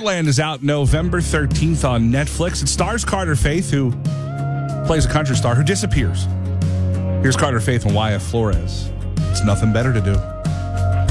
Land is out November 13th on Netflix. It stars Carter Faith, who plays a country star who disappears. Here's Carter Faith and YF Flores. It's nothing better to do.